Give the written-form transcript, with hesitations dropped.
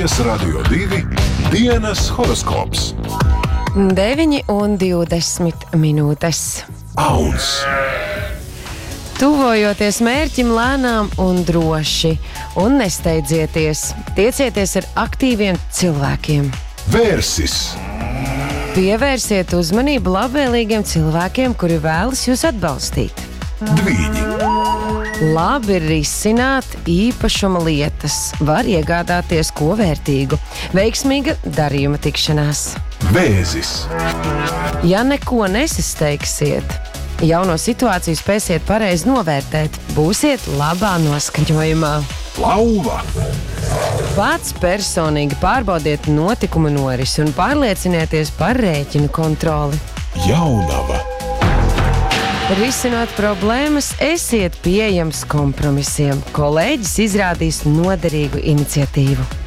Latvijas Radio 2 dienas horoskops. 9:20. Auns. Tuvojoties mērķim lēnām un droši, un nesteidzieties, tiecieties ar aktīviem cilvēkiem. Vērsis. Pievērsiet uzmanību labvēlīgiem cilvēkiem, kuri vēlas jūs atbalstīt. Dvīņi. Labi ir risināt īpašuma lietas, var iegādāties ko vērtīgu, veiksmīga darījuma tikšanās. Vēzis. Ja neko nesasteigsiet, jauno situāciju spēsiet pareizi novērtēt, būsiet labā noskaņojumā. Lauva. Pats personīgi pārbaudiet notikumu norisi un pārliecinieties par rēķinu kontroli. Jaunava. Risinot problēmas, esiet pieejams kompromisiem. Kolēģis izrādīs noderīgu iniciatīvu.